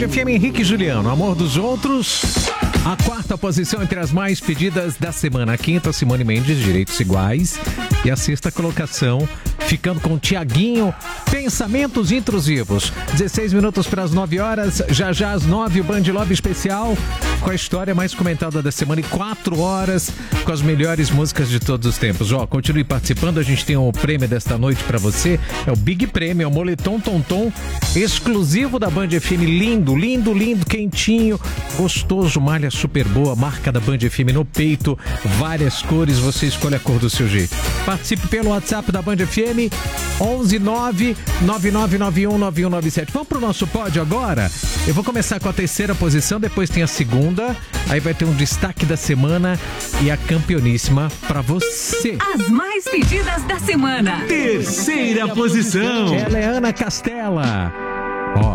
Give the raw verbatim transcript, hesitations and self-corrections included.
F M, Henrique e Juliano, Amor dos Outros. A quarta posição entre as mais pedidas da semana. A quinta, Simone Mendes, Direitos Iguais. E a sexta colocação, ficando com o Tiaguinho, Pensamentos Intrusivos. dezesseis minutos para as nove horas, já já às nove, o Band Love Especial, com a história mais comentada da semana e quatro horas, com as melhores músicas de todos os tempos. Ó, continue participando, a gente tem o prêmio desta noite para você, é o Big Prêmio, é o moletom Tonton, exclusivo da Band F M, lindo, lindo, lindo, quentinho, gostoso, malha super boa, marca da Band F M no peito, várias cores, você escolhe a cor do seu jeito. Participe pelo WhatsApp da Band F M, onze nove nove nove nove um nove um nove sete. Vamos pro nosso pódio agora? Eu vou começar com a terceira posição, depois tem a segunda, aí vai ter um destaque da semana e a campeoníssima pra você. As mais pedidas da semana. Terceira posição. Ela é Ana Castela.